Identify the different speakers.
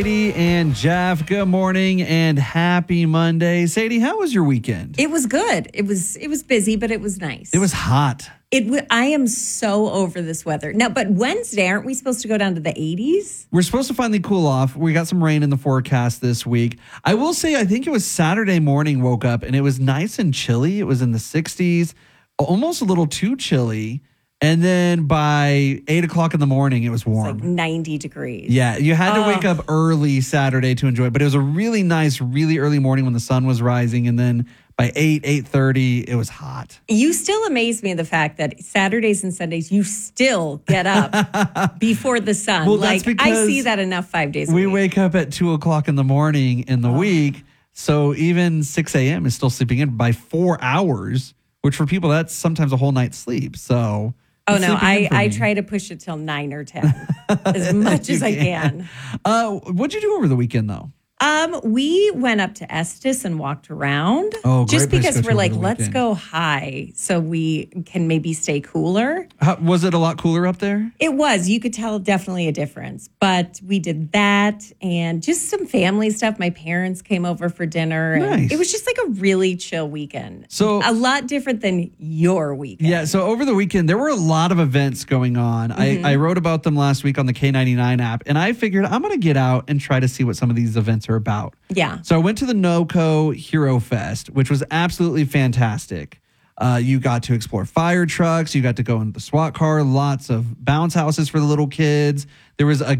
Speaker 1: Sadie and Jeff, good morning and happy Monday. Sadie, how was your weekend?
Speaker 2: It was good. It was busy, but it was nice.
Speaker 1: It was hot.
Speaker 2: I am so over this weather. Now, but Wednesday, aren't we supposed to go down to the 80s?
Speaker 1: We're supposed to finally cool off. We got some rain in the forecast this week. I will say, I think it was Saturday morning, woke up and it was nice and chilly. It was in the 60s, almost a little too chilly. And then by 8 o'clock in the morning, it was warm.
Speaker 2: It's like 90 degrees.
Speaker 1: Yeah, you had to wake up early Saturday to enjoy it. But it was a really nice, really early morning when the sun was rising. And then by 8:30, it was hot.
Speaker 2: You still amaze me, the fact that Saturdays and Sundays, you still get up before the sun.
Speaker 1: Well,
Speaker 2: like,
Speaker 1: that's because
Speaker 2: I see that enough 5 days a
Speaker 1: we
Speaker 2: week.
Speaker 1: wake up at 2 o'clock in the morning in the week. So even 6 a.m. is still sleeping in by 4 hours, which for people, that's sometimes a whole night's sleep. So...
Speaker 2: Oh, no, I try to push it till 9 or 10 as much as I can.
Speaker 1: What'd you do over the weekend, though?
Speaker 2: We went up to Estes and walked around.
Speaker 1: Oh, great
Speaker 2: just
Speaker 1: place to
Speaker 2: because
Speaker 1: go
Speaker 2: we're
Speaker 1: to
Speaker 2: like,
Speaker 1: over the
Speaker 2: let's
Speaker 1: weekend.
Speaker 2: go high so we can maybe stay cooler.
Speaker 1: Was it a lot cooler up there?
Speaker 2: It was. You could tell definitely a difference. But we did that and just some family stuff. My parents came over for dinner. And
Speaker 1: Nice.
Speaker 2: it was just like a really chill weekend.
Speaker 1: So
Speaker 2: a lot different than your weekend.
Speaker 1: Yeah, so over the weekend, there were a lot of events going on. I wrote about them last week on the K99 app, and I figured I'm going to get out and try to see what some of these events are about.
Speaker 2: Yeah.
Speaker 1: So I went to the NOCO Hero Fest, which was absolutely fantastic. You got to explore fire trucks. You got to go into the SWAT car, lots of bounce houses for the little kids. There was a